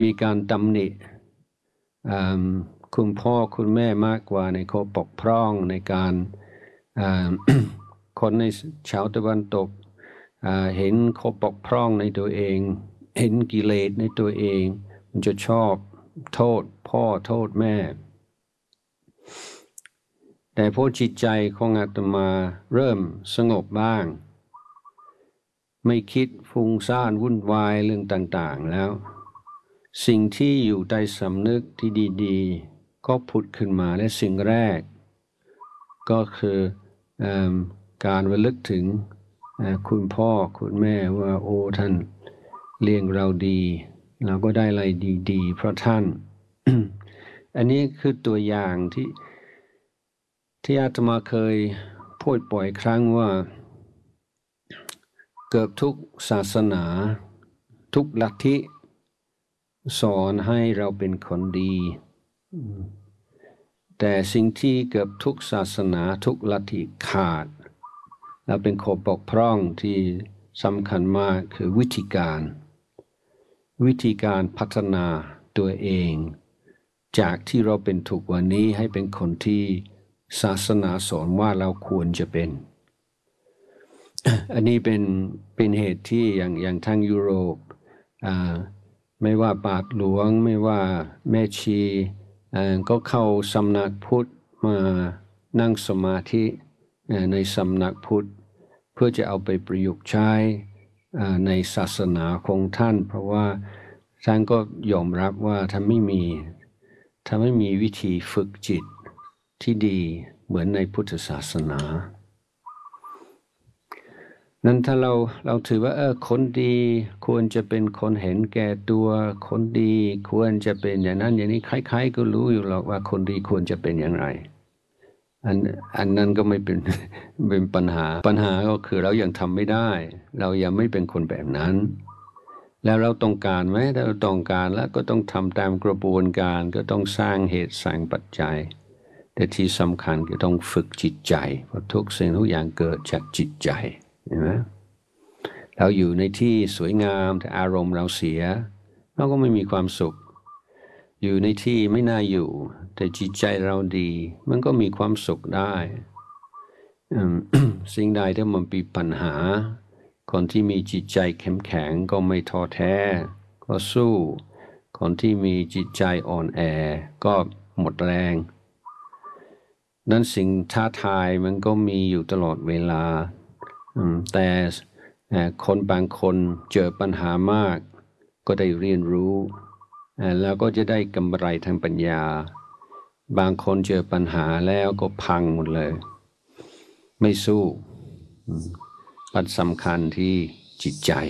มีการตำหนิคุณพ่อคุณแม่มากกว่าในข้อบกพร่องในการ คนในชาวตะวันตกเห็นข้อบกพร่องในตัวเองเห็นกิเลสในตัวเองมันจะชอบโทษพ่อโทษแม่แต่พอจิตใจของอาตมาเริ่มสงบบ้างไม่คิดฟุ้งซ่านวุ่นวายเรื่องต่างๆแล้วสิ่งที่อยู่ใต้สำนึกที่ดีๆก็ผุดขึ้นมาและสิ่งแรกก็คือการระลึกถึงคุณพ่อคุณแม่ว่าโอ้ท่านเลี้ยงเราดีเราก็ได้อะไรดีๆเพราะท่าน อันนี้คือตัวอย่างที่อาตมาเคยพูดบ่อยครั้งว่าเกือบทุกศาสนาทุกลัทธิสอนให้เราเป็นคนดีแต่สิ่งที่เกือบทุกศาสนาทุกลัทธิขาดและเป็นข้อบกพร่องที่สำคัญมากคือวิธีการพัฒนาตัวเองจากที่เราเป็นทุกวันนี้ให้เป็นคนที่ศาสนาสอนว่าเราควรจะเป็น อันนี้เป็นเหตุที่อย่างทางยุโรปไม่ว่าบาทหลวงไม่ว่าแม่ชีก็เข้าสำนักพุทธมานั่งสมาธิในสำนักพุทธเพื่อจะเอาไปประยุกต์ใช้ในศาสนาของท่านเพราะว่าท่านก็ยอมรับว่าถ้าไม่มีวิธีฝึกจิตที่ดีเหมือนในพุทธศาสนานั้นถ้าเราถือว่าคนดีควรจะเป็นคนเห็นแก่ตัวคนดีควรจะเป็นอย่างนั้นอย่างนี้ใครๆก็รู้อยู่หรอกว่าคนดีควรจะเป็นอย่างไรอันนั้นก็ไม่เป็นปัญหาก็คือเรายังทำไม่ได้เรายังไม่เป็นคนแบบนั้นแล้วเราต้องการไหมถ้าเราต้องการแล้วก็ต้องทำตามกระบวนการก็ต้องสร้างเหตุสร้างปัจจัยแต่ที่สำคัญก็ต้องฝึกจิตใจเพราะทุกสิ่งทุกอย่างเกิดจากจิตใจเห็นไหมเราอยู่ในที่สวยงามแต่อารมณ์เราเสียเราก็ไม่มีความสุขอยู่ในที่ไม่น่าอยู่แต่จิตใจเราดีมันก็มีความสุขได้ สิ่งใดที่มันมีปัญหาคนที่มีจิตใจเข้มแข็งก็ไม่ท้อแท้ก็สู้คนที่มีจิตใจอ่อนแอก็หมดแรงนั้นสิ่งท้าทายมันก็มีอยู่ตลอดเวลาแต่คนบางคนเจอปัญหามากก็ได้เรียนรู้แล้วก็จะได้กำไรทางปัญญาบางคนเจอปัญหาแล้วก็พังหมดเลยไม่สู้ปัญหาสำคัญที่จิตใจ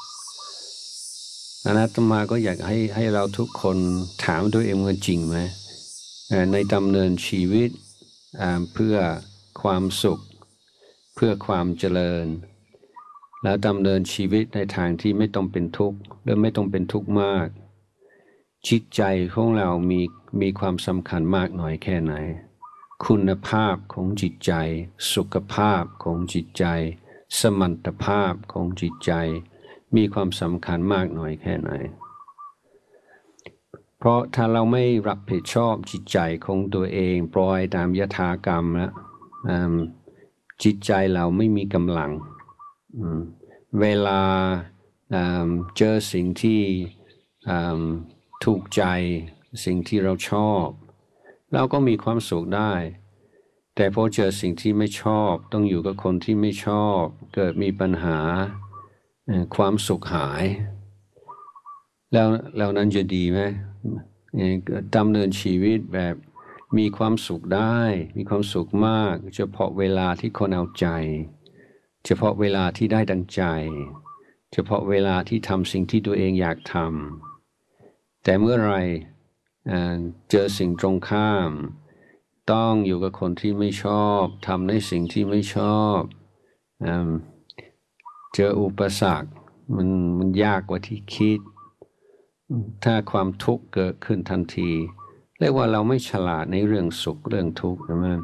อาตมาก็อยากให้เราทุกคนถามตัวเองว่าจริงไหมในดำเนินชีวิตเพื่อความสุขเพื่อความเจริญและดำเนินชีวิตในทางที่ไม่ต้องเป็นทุกข์และไม่ต้องเป็นทุกข์มากจิตใจของเรามีความสำคัญมากน้อยแค่ไหนคุณภาพของจิตใจสุขภาพของจิตใจสมรรถภาพของจิตใจมีความสำคัญมากน้อยแค่ไหนเพราะถ้าเราไม่รับผิดชอบจิตใจของตัวเองปล่อยตามยถากรรมแล้วจิตใจเราไม่มีกำลังเวลาเจอสิ่งที่ถูกใจสิ่งที่เราชอบเราก็มีความสุขได้แต่พอเจอสิ่งที่ไม่ชอบต้องอยู่กับคนที่ไม่ชอบเกิดมีปัญหาความสุขหายแล้วนั้นจะดีไหมดำเนินชีวิตแบบมีความสุขได้มีความสุขมากเฉพาะเวลาที่คนเอาใจเฉพาะเวลาที่ได้ดังใจเฉพาะเวลาที่ทำสิ่งที่ตัวเองอยากทำแต่เมื่อไรเจอสิ่งตรงข้ามต้องอยู่กับคนที่ไม่ชอบทำในสิ่งที่ไม่ชอบเจออุปสรรคมันยากกว่าที่คิดถ้าความทุกข์เกิดขึ้นทันทีเรียกว่าเราไม่ฉลาดในเรื่องสุขเรื่องทุกข์ใช่ไหม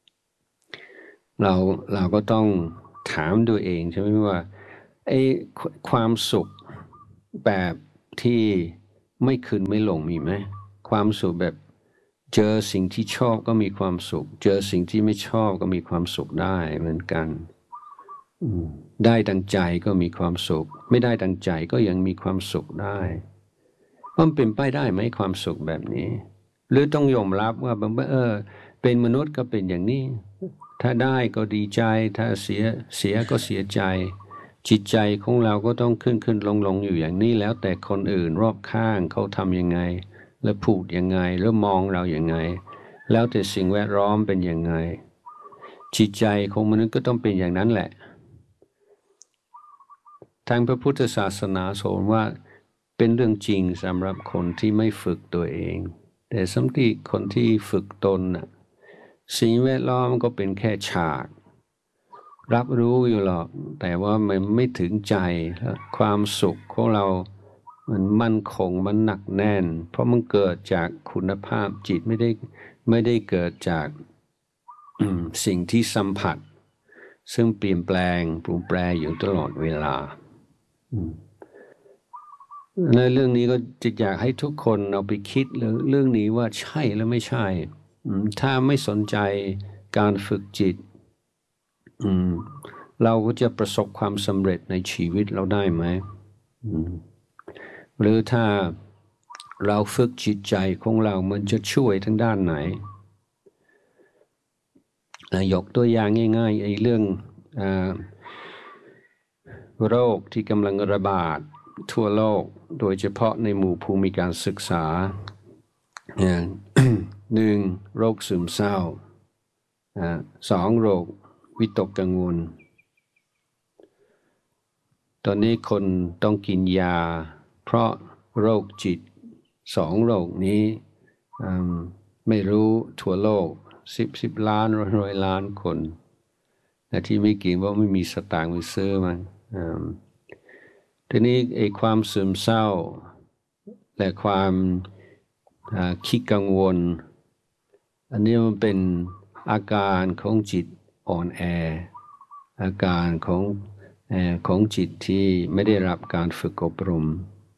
เราก็ต้องถามตัวเองใช่ไหมว่าไอ้ความสุขแบบที่ไม่ขึ้นไม่ลงมีไหมความสุขแบบเจอสิ่งที่ชอบก็มีความสุขเจอสิ่งที่ไม่ชอบก็มีความสุขได้เหมือนกันได้ดังใจก็มีความสุขไม่ได้ดังใจก็ยังมีความสุขได้มันเป็นไปได้ไหมความสุขแบบนี้หรือต้องยอมรับว่าเป็นมนุษย์ก็เป็นอย่างนี้ถ้าได้ก็ดีใจถ้าเสียก็เสียใจจิตใจของเราก็ต้องขึ้นลงอยู่อย่างนี้แล้วแต่คนอื่นรอบข้างเขาทำยังไงแล้วพูดยังไงแล้วมองเราอย่างไงแล้วแต่สิ่งแวดล้อมเป็นยังไงจิตใจของมนุษย์ก็ต้องเป็นอย่างนั้นแหละทางพระพุทธศาสนาสอนว่าเป็นเรื่องจริงสำหรับคนที่ไม่ฝึกตัวเองแต่สำหรับคนที่ฝึกตนน่ะสิ่งแวดล้อมก็เป็นแค่ฉากรับรู้อยู่หรอกแต่ว่ามันไม่ถึงใจความสุขของเรามันมั่นคงมันหนักแน่นเพราะมันเกิดจากคุณภาพจิตไม่ได้เกิดจากสิ่งที่สัมผัสซึ่งเปลี่ยนแปลงปรุงแปรอยู่ตลอดเวลาในเรื่องนี้ก็จะอยากให้ทุกคนเอาไปคิดเรื่องนี้ว่าใช่แล้วไม่ใช่ถ้าไม่สนใจการฝึกจิตเราก็จะประสบความสำเร็จในชีวิตเราได้ไหมหรือถ้าเราฝึกจิตใจของเรามันจะช่วยทั้งด้านไหนยกตัวอย่างง่ายๆไอ้เรื่องโรคที่กำลังระบาดทั่วโลกโดยเฉพาะในหมู่ผู้มีการศึกษาหนึ่งโรคซึมเศร้าสองโรควิตกกังวลตอนนี้คนต้องกินยาเพราะโรคจิตสองโรคนี้ไม่รู้ทั่วโลกสิบล้านร้อยล้านคนแต่ที่ไม่กินว่าไม่มีสตางค์ไปซื้อมันทีนี้ไอ้ความซึมเศร้าและความขี้กังวลอันนี้มันเป็นอาการของจิตอ่อนแออาการของจิตที่ไม่ได้รับการฝึกอบรม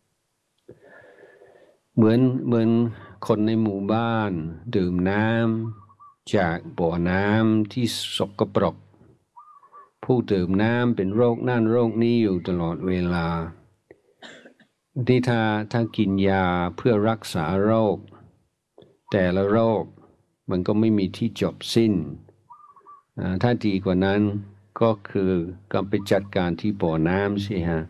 เหมือนคนในหมู่บ้านดื่มน้ำจากบ่อน้ำที่สกปรกผู้ดื่มน้ำเป็นโรคนั่นโรคนี้อยู่ตลอดเวลาที่ถ้ากินยาเพื่อรักษาโรคแต่ละโรคมันก็ไม่มีที่จบสิ้นถ้าดีกว่านั้นก็คือการไปจัดการที่บ่อน้ำสิฮะ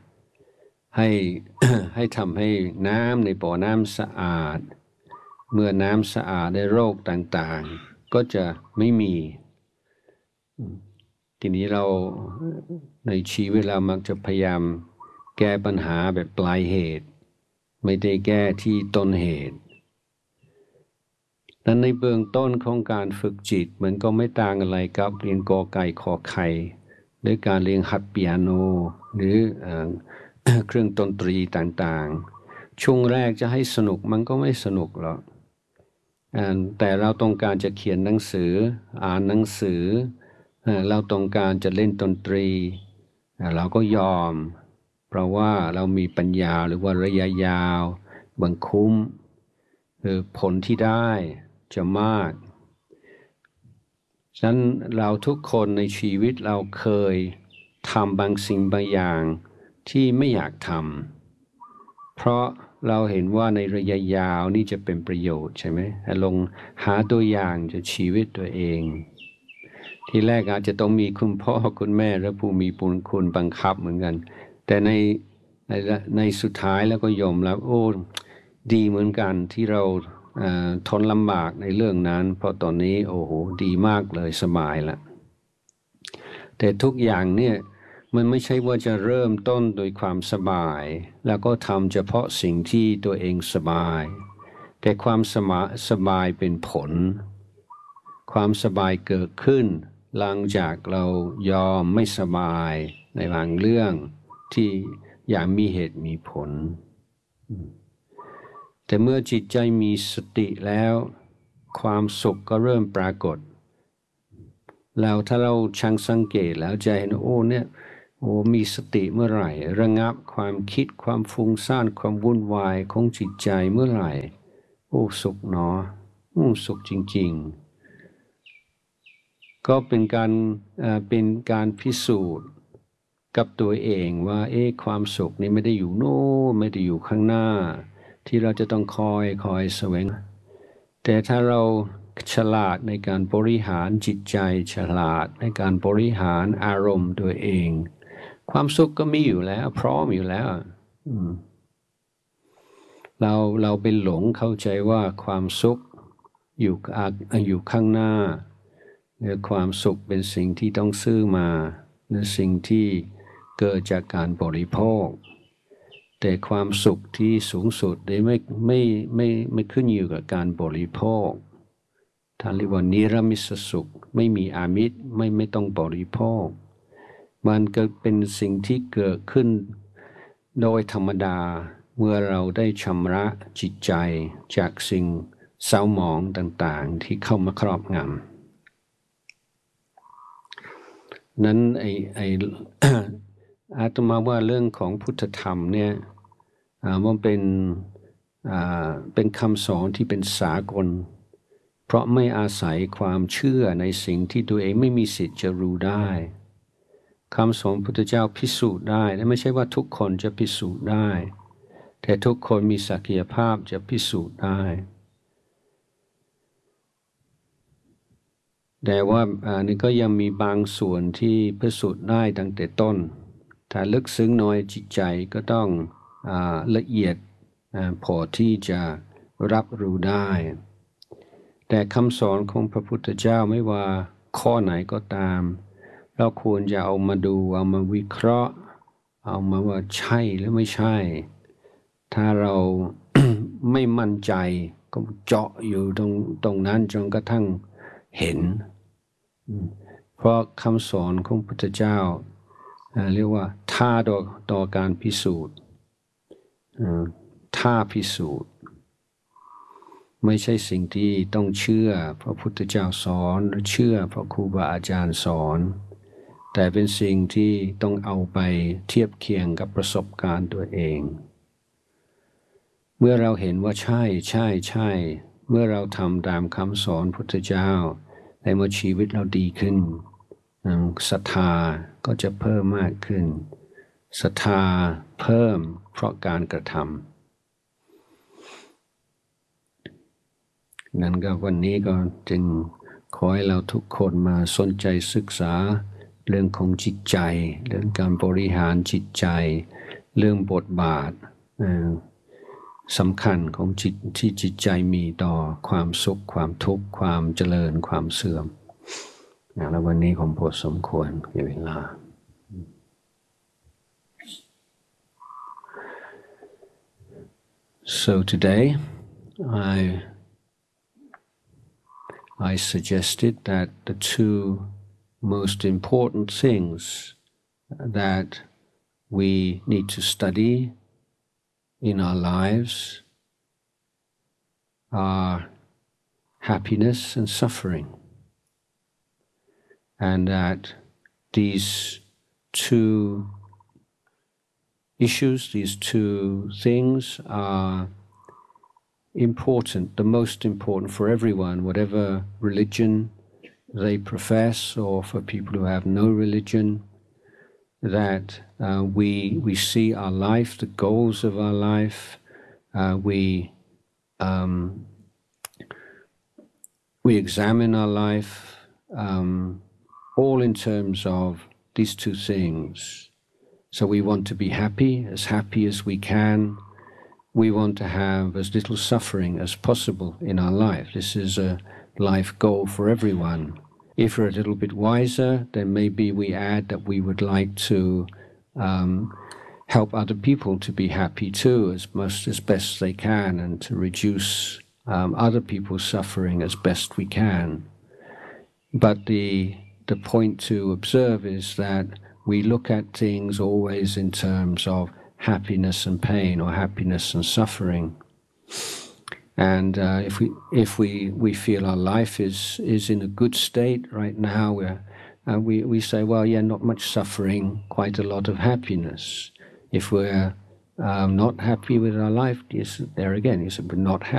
ให้ทำให้น้ำในบ่อน้ำสะอาดเมื่อน้ำสะอาดได้โรคต่างๆก็จะไม่มีทีนี้เราในชีวิตเรามักจะพยายามแก้ปัญหาแบบปลายเหตุไม่ได้แก้ที่ต้นเหตุนั้นในเบื้องต้นของการฝึกจิตมันก็ไม่ต่างอะไรกับเรียนกอไก่ขอไข่หรือการเรียนหัดเปียโนหรือเครื่องดนตรีต่างๆช่วงแรกจะให้สนุกมันก็ไม่สนุกหรอกแต่เราต้องการจะเขียนหนังสืออ่านหนังสือเราต้องการจะเล่นดนตรีเราก็ยอมเพราะว่าเรามีปัญญาหรือว่าระยะยาวบังคุ้มผลที่ได้จะมากฉะนั้นเราทุกคนในชีวิตเราเคยทำบางสิ่งบางอย่างที่ไม่อยากทำเพราะเราเห็นว่าในระยะยาวนี่จะเป็นประโยชน์ใช่ไหมลองหาตัวอย่างจากชีวิตตัวเองทีแรกอาจจะต้องมีคุณพ่อคุณแม่และผู้มีบุญคุณบังคับเหมือนกันแต่ในสุดท้ายแล้วก็ยอมรับโอ้ดีเหมือนกันที่เราทนลำบากในเรื่องนั้นเพราะตอนนี้โอ้โหดีมากเลยสบายละแต่ทุกอย่างเนี่ยมันไม่ใช่ว่าจะเริ่มต้นโดยความสบายแล้วก็ทำเฉพาะสิ่งที่ตัวเองสบายแต่ความสบายเป็นผลความสบายเกิดขึ้นหลังจากเรายอมไม่สบายในบางเรื่องที่อย่างมีเหตุมีผลแต่เมื่อจิตใจมีสติแล้วความสุขก็เริ่มปรากฏแล้วถ้าเราช่างสังเกตแล้วจะเห็นโอ้เนี่ยโอ้มีสติเมื่อไหร่ระงับความคิดความฟุ้งซ่านความวุ่นวายของจิตใจเมื่อไหร่โอ้สุขเนาะสุขจริงๆก็เป็นการพิสูจน์กับตัวเองว่าความสุขนี้ไม่ได้อยู่โน่นไม่ได้อยู่ข้างหน้าที่เราจะต้องคอยแสวงแต่ถ้าเราฉลาดในการบริหารจิตใจฉลาดในการบริหารอารมณ์ตัวเองความสุขก็มีอยู่แล้วพร้อมอยู่แล้วเราไปหลงเข้าใจว่าความสุขอยู่ข้างหน้าหรือความสุขเป็นสิ่งที่ต้องซื้อมาหรือสิ่งที่เกิดจากการบริโภคแต่ความสุขที่สูงสุดไม่ขึ้นอยู่กับการบริโภคท่านเรียกว่านิรมิตสุขไม่มีอามิตรไม่ต้องบริโภคมันก็เป็นสิ่งที่เกิดขึ้นโดยธรรมดาเมื่อเราได้ชำระจิตใจจากสิ่งเศร้าหมองต่างๆที่เข้ามาครอบงำนั้นอาตมาว่าเรื่องของพุทธธรรมเนี่ยมันเป็นคำสอนที่เป็นสากลเพราะไม่อาศัยความเชื่อในสิ่งที่ตัวเองไม่มีสิทธิ์จะรู้ได้คำสอนพุทธเจ้าพิสูจน์ได้และไม่ใช่ว่าทุกคนจะพิสูจน์ได้แต่ทุกคนมีศักยภาพจะพิสูจน์ได้แต่ว่านี่ก็ยังมีบางส่วนที่พิสูจน์ได้ตั้งแต่ต้นถ้าลึกซึ้งน้อยจิตใจก็ต้องละเอียดพอที่จะรับรู้ได้แต่คำสอนของพระพุทธเจ้าไม่ว่าข้อไหนก็ตามเราควรจะเอามาดูเอามาวิเคราะห์เอามาว่าใช่หรือไม่ใช่ถ้าเรา ไม่มั่นใจก็เจาะอยู่ตรงนั้นจนกระทั่งเห็นเพราะคำสอนของพระพุทธเจ้าเรียกว่าท่าต่อการพิสูจน์ท่าพิสูจน์ไม่ใช่สิ่งที่ต้องเชื่อพระพุทธเจ้าสอนหรือเชื่อพระครูบาอาจารย์สอนแต่เป็นสิ่งที่ต้องเอาไปเทียบเคียงกับประสบการณ์ตัวเองเมื่อเราเห็นว่าใช่เมื่อเราทำตามคำสอนพุทธเจ้าในเมื่อชีวิตเราดีขึ้นศรัทธาก็จะเพิ่มมากขึ้นศรัทธาเพิ่มเพราะการกระทำนั้นก็วันนี้ก็จึงขอให้เราทุกคนมาสนใจศึกษาเรื่องของจิตใจเรื่องการบริหารจิตใจเรื่องบทบาทสำคัญของที่จิตใจมีต่อความสุขความทุกข์ความเจริญความเสื่อมแล้ววันนี้ผมพอสมควรเวลา So today I suggested that the two most important things that we need to study in our lives are happiness and suffering, and that these two issues, these two things are important, the most important for everyone, whatever religion they profess, or for people who have no religion, that we see our life, the goals of our life, we examine our life all in terms of these two things. So we want to be happy as we can. We want to have as little suffering as possible in our life. This is a life goal for everyone. If we're a little bit wiser, then maybe we add that we would like to help other people to be happy too, as best they can, and to reduce other people's suffering as best we can. But the point to observe is that we look at things always in terms of happiness and pain, or happiness and suffering. And if we feel our life is in a good state right now, we're we say, well, yeah, not much suffering, quite a lot of happiness. If we're not happy with our life, yes, there again, you said we're not happy.